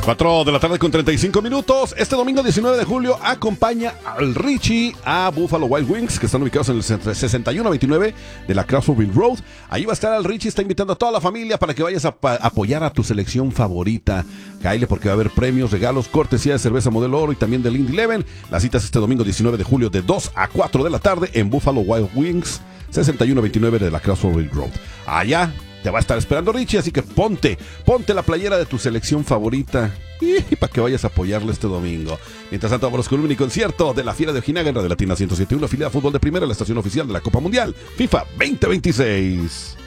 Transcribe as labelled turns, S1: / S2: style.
S1: 4 de la tarde con 35 minutos. Este domingo 19 de julio acompaña al Richie a Buffalo Wild Wings, que están ubicados en el 6129 de la Crawfordville Road. Ahí va a estar el Richie, está invitando a toda la familia para que vayas a apoyar a tu selección favorita. Cáele porque va a haber premios, regalos, cortesía de cerveza Modelo Oro y también del Indy Eleven. Las citas este domingo 19 de julio de 2 a 4 de la tarde en Buffalo Wild Wings, 6129 de la Crawfordville Road. Allá te va a estar esperando Richie, así que ponte la playera de tu selección favorita y para que vayas a apoyarle este domingo. Mientras tanto, vamos con un mini concierto de la Fiera de Ojinaga en Radio Latina 107.1, afiliada a Fútbol de Primera, la estación oficial de la Copa Mundial FIFA 2026.